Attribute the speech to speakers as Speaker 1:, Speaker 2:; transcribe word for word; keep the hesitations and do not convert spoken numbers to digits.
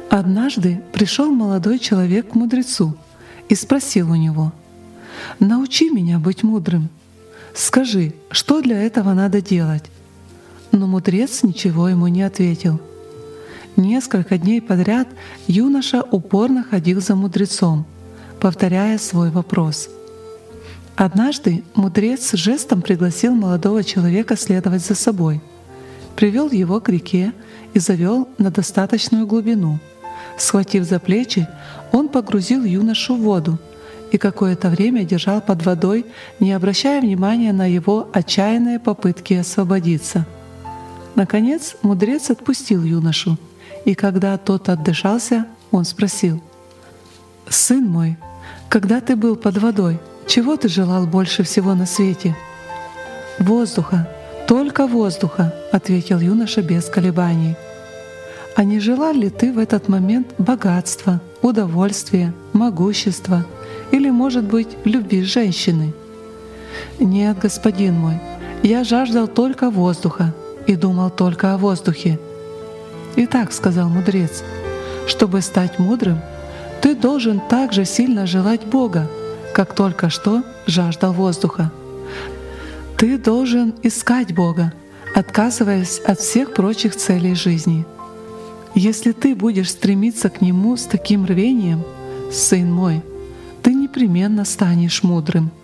Speaker 1: Однажды пришел молодой человек к мудрецу и спросил у него: «Научи меня быть мудрым. Скажи, что для этого надо делать?» Но мудрец ничего ему не ответил. Несколько дней подряд юноша упорно ходил за мудрецом, повторяя свой вопрос. Однажды мудрец жестом пригласил молодого человека следовать за собой, привел его к реке и завел на достаточную глубину. Схватив за плечи, он погрузил юношу в воду и какое-то время держал под водой, не обращая внимания на его отчаянные попытки освободиться. Наконец мудрец отпустил юношу, и когда тот отдышался, он спросил: «Сын мой, когда ты был под водой, чего ты желал больше всего на свете?» «Воздуха, только воздуха», — ответил юноша без колебаний. «А не желал ли ты в этот момент богатства, удовольствия, могущества или, может быть, любви женщины?» «Нет, господин мой, я жаждал только воздуха и думал только о воздухе». «Итак, — сказал мудрец, — чтобы стать мудрым, ты должен так же сильно желать Бога, как только что жаждал воздуха. Ты должен искать Бога, отказываясь от всех прочих целей жизни. Если ты будешь стремиться к Нему с таким рвением, сын мой, ты непременно станешь мудрым».